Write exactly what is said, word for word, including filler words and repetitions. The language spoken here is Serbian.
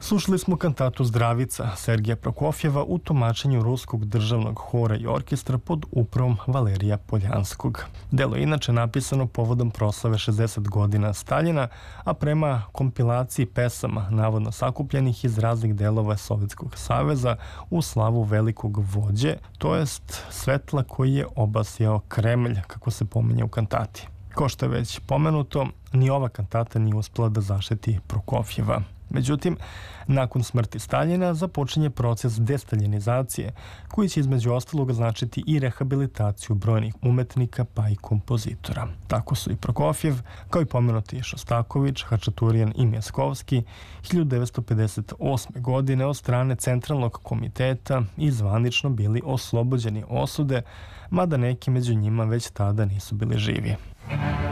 Slušali smo kantatu Zdravica Sergeja Prokofjeva u tumačenju Ruskog državnog hora i orkestra pod upravom Valerija Poljanskog. Delo je inače napisano povodom proslave šezdeset godina Staljina, a prema kompilaciji pesama navodno sakupljenih iz raznih delova Sovjetskog saveza u slavu velikog vođe, to jest svetla koji je obasjao Kremlj, kako se pominje u kantati. Kao što je već pomenuto, ni ova kantata nije uspela da zaštiti Prokofjeva. Međutim, nakon smrti Staljina započinje proces destaljinizacije, koji će između ostalog značiti i rehabilitaciju brojnih umetnika pa i kompozitora. Tako su i Prokofjev, kao i pomenuti Šostaković, Hačaturijan i Mjeskovski hiljadu devetsto pedeset osme. godine od strane Centralnog komiteta i zvanično bili oslobođeni osude, mada neki među njima već tada nisu bili živi.